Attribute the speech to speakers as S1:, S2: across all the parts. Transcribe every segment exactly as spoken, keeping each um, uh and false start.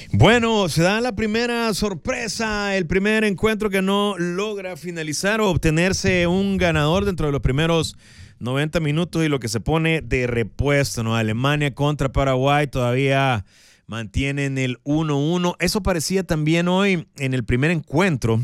S1: Bueno, se da la primera sorpresa, el primer encuentro que no logra finalizar o obtenerse un ganador dentro de los primeros noventa minutos y lo que se pone de repuesto, ¿no? Alemania contra Paraguay todavía mantienen el uno uno. Eso parecía también hoy en el primer encuentro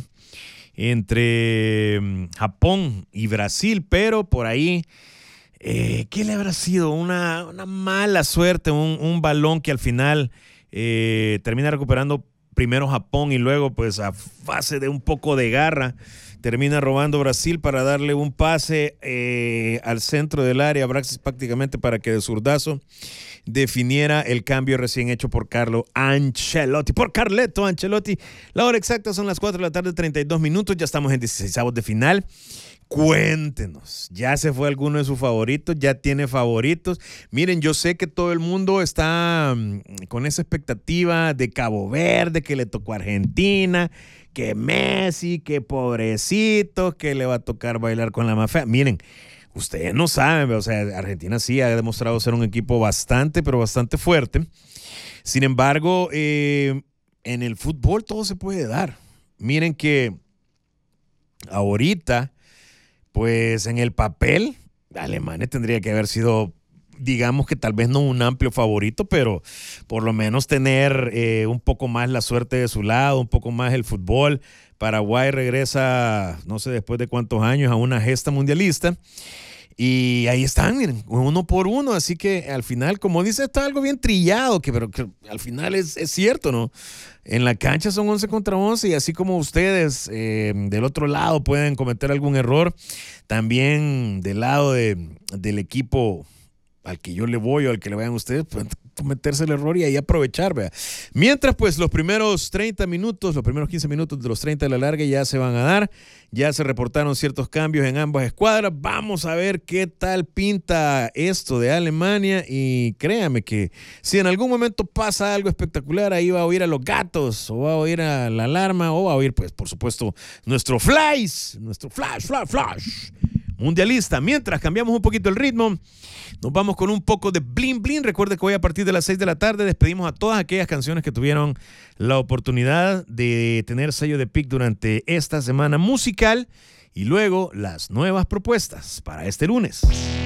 S1: entre Japón y Brasil, pero por ahí, eh, ¿qué le habrá sido? Una, una mala suerte, un, un balón que al final eh, termina recuperando primero Japón y luego pues a base de un poco de garra termina robando Brasil para darle un pase eh, al centro del área, prácticamente para que de zurdazo definiera el cambio recién hecho por Carlo Ancelotti, por Carleto Ancelotti. La hora exacta son las cuatro de la tarde, treinta y dos minutos, ya estamos en dieciseisavos de final. Cuéntenos, ¿ya se fue alguno de sus favoritos? ¿Ya tiene favoritos? Miren, yo sé que todo el mundo está um, con esa expectativa de Cabo Verde, que le tocó a Argentina, que Messi, que pobrecito, que le va a tocar bailar con la más fea. Miren, ustedes no saben, o sea, Argentina sí ha demostrado ser un equipo bastante, pero bastante fuerte. Sin embargo, eh, en el fútbol todo se puede dar. Miren que ahorita, pues en el papel, Alemania tendría que haber sido, digamos que tal vez no un amplio favorito, pero por lo menos tener eh, un poco más la suerte de su lado, un poco más el fútbol. Paraguay regresa, no sé después de cuántos años, a una gesta mundialista. Y ahí están, miren, uno por uno. Así que al final, como dice, está algo bien trillado, que, pero que al final es, es cierto, ¿no? En la cancha son once contra once y así como ustedes eh, del otro lado pueden cometer algún error, también del lado de, del equipo al que yo le voy o al que le vayan ustedes, pueden cometerse el error y ahí aprovechar, ¿vea? Mientras, pues, los primeros treinta minutos, los primeros quince minutos de los treinta de la larga ya se van a dar, ya se reportaron ciertos cambios en ambas escuadras. Vamos a ver qué tal pinta esto de Alemania y créame que si en algún momento pasa algo espectacular, ahí va a oír a los gatos, o va a oír a la alarma, o va a oír, pues, por supuesto, nuestro flash, nuestro flash, flash, flash mundialista. Mientras cambiamos un poquito el ritmo, nos vamos con un poco de Blin Blin. Recuerde que hoy a partir de las seis de la tarde despedimos a todas aquellas canciones que tuvieron la oportunidad de tener sello de pick durante esta semana musical y luego las nuevas propuestas para este lunes.